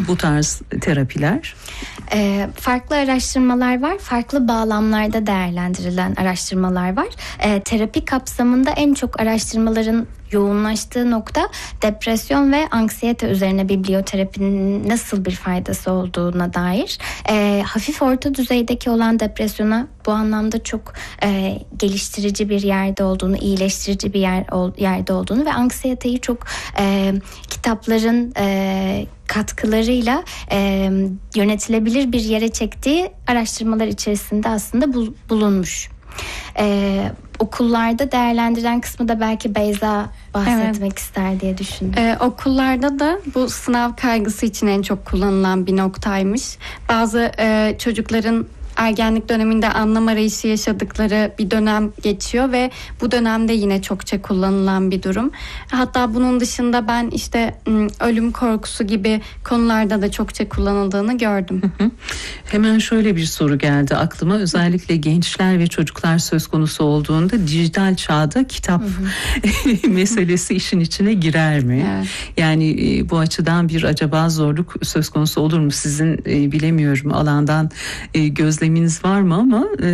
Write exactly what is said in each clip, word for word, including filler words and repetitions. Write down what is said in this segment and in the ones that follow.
bu tarz terapiler? E, farklı araştırmalar var. Farklı bağlamlarda değerlendirilen araştırmalar var. E, terapi kapsamında en çok araştırmaların yoğunlaştığı nokta depresyon ve anksiyete üzerine biblioterapinin nasıl bir faydası olduğuna dair. E, hafif orta düzeydeki olan depresyona bu anlamda çok e, geliştirici bir yerde olduğunu, iyileştirici bir yer ol, yerde olduğunu ve anksiyeteyi çok e, kitapların e, katkılarıyla e, yönetilebilir bir yere çektiği araştırmalar içerisinde aslında bul, bulunmuş. Ee, okullarda değerlendiren kısmı da belki Beyza bahsetmek evet. ister diye düşündüm. Ee, okullarda da bu sınav kaygısı için en çok kullanılan bir noktaymış. Bazı e, çocukların ergenlik döneminde anlam arayışı yaşadıkları bir dönem geçiyor ve bu dönemde yine çokça kullanılan bir durum. Hatta bunun dışında ben işte ölüm korkusu gibi konularda da çokça kullanıldığını gördüm. Hı hı. Hemen şöyle bir soru geldi aklıma. Özellikle gençler ve çocuklar söz konusu olduğunda dijital çağda kitap hı hı. meselesi işin içine girer mi? Evet. Yani bu açıdan bir acaba zorluk söz konusu olur mu? Sizin bilemiyorum alandan gözleminiz var mı ama e,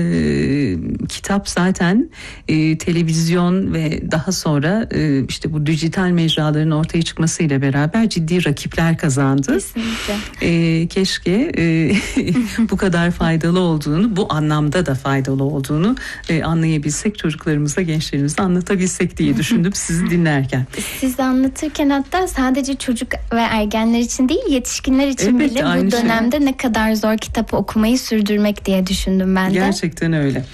kitap zaten e, televizyon ve daha sonra e, işte bu dijital mecraların ortaya çıkmasıyla beraber ciddi rakipler kazandı. Kesinlikle. E, keşke e, bu kadar faydalı olduğunu, bu anlamda da faydalı olduğunu e, anlayabilsek, çocuklarımıza, gençlerimize anlatabilsek diye düşündüm sizi dinlerken. Siz anlatırken hatta sadece çocuk ve ergenler için değil, yetişkinler için evet, bile bu dönemde şey. Ne kadar zor kitabı okumayı sürdürmek diye düşündüm ben de. Gerçekten öyle.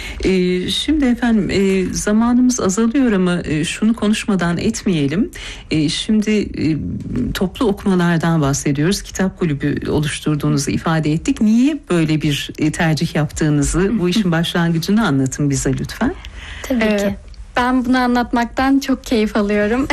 Ee, şimdi efendim e, zamanımız azalıyor ama e, şunu konuşmadan etmeyelim. E, şimdi e, toplu okumalardan bahsediyoruz. Kitap kulübü oluşturduğunuzu ifade ettik. Niye böyle bir e, tercih yaptığınızı, bu işin başlangıcını anlatın bize lütfen. Tabii ee, ki. Ben bunu anlatmaktan çok keyif alıyorum.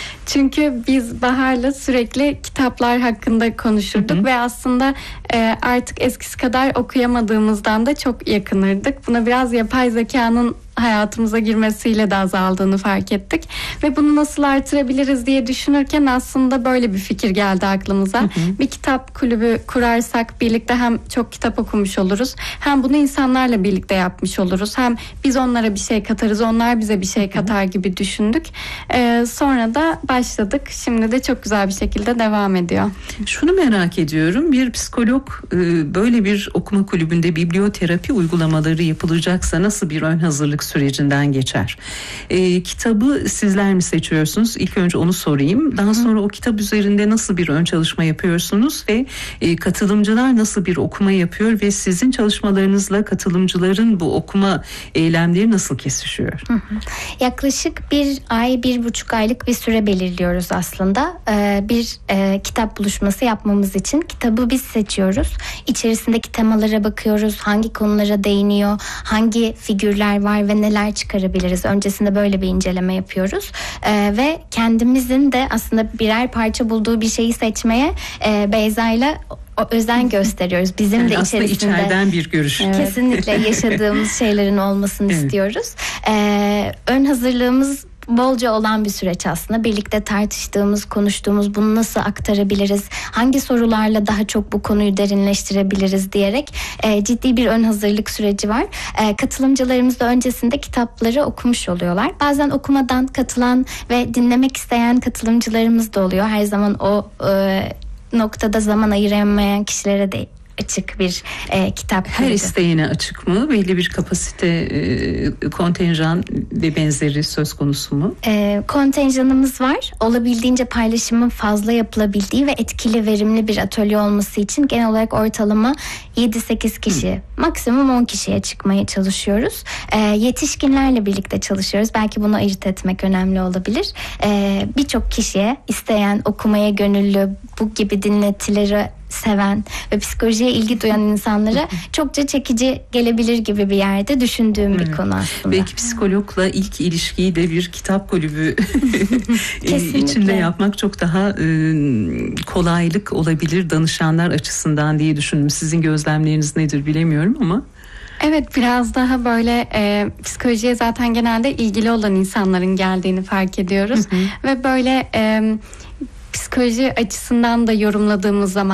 Çünkü biz Bahar'la sürekli kitaplar hakkında konuşurduk hı hı. ve aslında e, artık eskisi kadar okuyamadığımızdan da çok yakınırdık. Buna biraz yapay zekanın hayatımıza girmesiyle de azaldığını fark ettik. Ve bunu nasıl artırabiliriz diye düşünürken aslında böyle bir fikir geldi aklımıza. Hı hı. Bir kitap kulübü kurarsak birlikte hem çok kitap okumuş oluruz, hem bunu insanlarla birlikte yapmış oluruz. Hem biz onlara bir şey katarız, onlar bize bir şey katar gibi düşündük. Ee, sonra da başladık. Şimdi de çok güzel bir şekilde devam ediyor. Şunu merak ediyorum. Bir psikolog böyle bir okuma kulübünde biblioterapi uygulamaları yapılacaksa nasıl bir ön hazırlık sürecinden geçer? E, kitabı sizler mi seçiyorsunuz? İlk önce onu sorayım. Daha sonra o kitap üzerinde nasıl bir ön çalışma yapıyorsunuz ve e, katılımcılar nasıl bir okuma yapıyor ve sizin çalışmalarınızla katılımcıların bu okuma eylemleri nasıl kesişiyor? Hı hı. Yaklaşık bir ay, bir buçuk aylık bir süre belirliyoruz aslında. Ee, bir e, kitap buluşması yapmamız için kitabı biz seçiyoruz. İçerisindeki temalara bakıyoruz. Hangi konulara değiniyor? Hangi figürler var ve neler çıkarabiliriz? Öncesinde böyle bir inceleme yapıyoruz. Ee, ve kendimizin de aslında birer parça bulduğu bir şeyi seçmeye e, Beyza'yla o özen gösteriyoruz. Bizim yani de aslında içerisinde içeriden bir görüş. Kesinlikle yaşadığımız şeylerin olmasını evet. istiyoruz. Ee, ön hazırlığımız bolca olan bir süreç aslında. Birlikte tartıştığımız, konuştuğumuz, bunu nasıl aktarabiliriz, hangi sorularla daha çok bu konuyu derinleştirebiliriz diyerek e, ciddi bir ön hazırlık süreci var. E, katılımcılarımız da öncesinde kitapları okumuş oluyorlar. Bazen okumadan katılan ve dinlemek isteyen katılımcılarımız da oluyor. Her zaman o e, noktada zaman ayıramayan kişilere de açık bir e, kitap. Her isteğine açık mı? Belli bir kapasite, e, kontenjan ve benzeri söz konusu mu? E, kontenjanımız var. Olabildiğince paylaşımın fazla yapılabildiği ve etkili, verimli bir atölye olması için genel olarak ortalama yedi sekiz kişi, Hı. maksimum on kişiye çıkmaya çalışıyoruz. E, yetişkinlerle birlikte çalışıyoruz. Belki bunu ayırt etmek önemli olabilir. E, birçok kişiye, isteyen, okumaya gönüllü, bu gibi dinletileri seven ve psikolojiye ilgi duyan insanlara çokça çekici gelebilir gibi bir yerde düşündüğüm hmm. bir konu aslında. Belki psikologla ilk ilişkiyi de bir kitap kulübü içinde yapmak çok daha e, kolaylık olabilir danışanlar açısından diye düşündüm. Sizin gözlemleriniz nedir bilemiyorum ama. Evet, biraz daha böyle e, psikolojiye zaten genelde ilgili olan insanların geldiğini fark ediyoruz. Hı hı. Ve böyle e, psikoloji açısından da yorumladığımız zaman